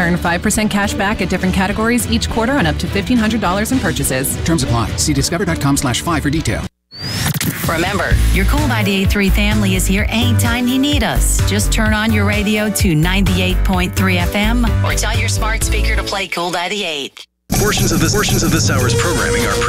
earn 5% cash back at different categories each quarter on up to $1,500 in purchases. Terms apply. See discover.com/5 for details. Remember, your Cool 98.3 family is here anytime you need us. Just turn on your radio to 98.3 FM or tell your smart speaker to play Cool 98. Portions of this hour's programming are